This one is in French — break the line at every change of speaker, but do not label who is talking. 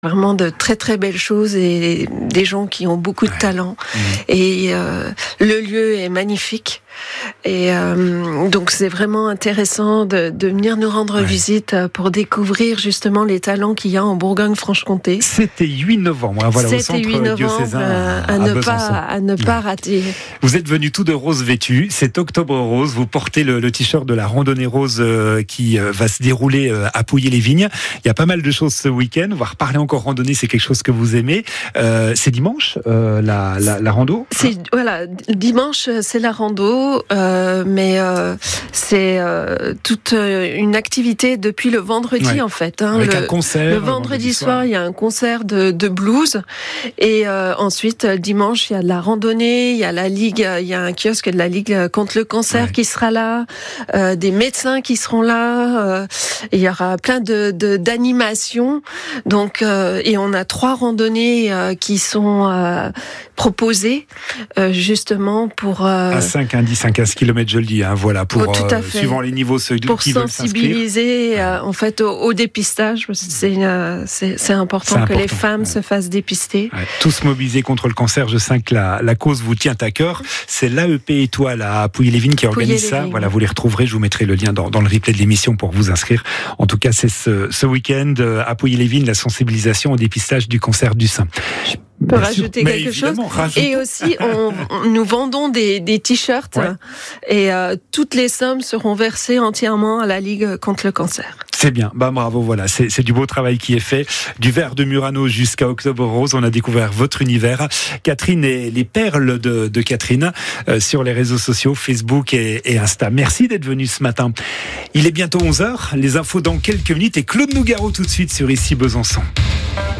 Vraiment de très très belles choses et des gens qui ont beaucoup de talent. Et le lieu est magnifique. Et donc c'est vraiment intéressant de venir nous rendre visite pour découvrir justement les talents qu'il y a en Bourgogne-Franche-Comté.
C'était 8 novembre, voilà, au centre diocésain à
ne pas rater.
Vous êtes venu tout de rose vêtu, c'est Octobre Rose, vous portez le t-shirt de la randonnée rose qui va se dérouler à Pouilly-les-Vignes. Il y a pas mal de choses ce week-end, on va reparler encore randonnée, c'est quelque chose que vous aimez. C'est dimanche la rando ?
Voilà, dimanche c'est la rando, mais c'est toute une activité depuis le vendredi en fait.
Avec un concert.
Le vendredi soir, il y a un concert de blues et ensuite dimanche il y a de la randonnée, il y a la ligue, il y a un kiosque de la Ligue contre le cancer qui sera là, des médecins qui seront là, il y aura plein d'animations. Donc et on a 3 randonnées qui sont proposées justement pour
à 5 à 15 km, je le dis, voilà, pour suivant les niveaux ceux qui veulent s'inscrire.
Pour sensibiliser en fait au dépistage, c'est important que les femmes se fassent dépister.
Tous mobilisés contre le cancer, je sais que la cause vous tient à cœur. C'est l'AEP Étoile à Pouilly-les-Vignes qui organise ça. Voilà, vous les retrouverez, je vous mettrai le lien dans le replay de l'émission pour vous inscrire. En tout cas, c'est ce week-end à Pouilly-les-Vignes, la sensibilisation au dépistage du cancer du sein.
Je peux rajouter quelque chose. Et aussi, nous vendons des t-shirts et toutes les sommes seront versées entièrement à la Ligue contre le cancer.
C'est bien, bravo, voilà, c'est du beau travail qui est fait. Du verre de Murano jusqu'à Octobre Rose, on a découvert votre univers. Catherine et les perles de Catherine sur les réseaux sociaux, Facebook et Insta. Merci d'être venue ce matin. Il est bientôt 11h, les infos dans quelques minutes et Claude Nougaro tout de suite sur Ici Besançon.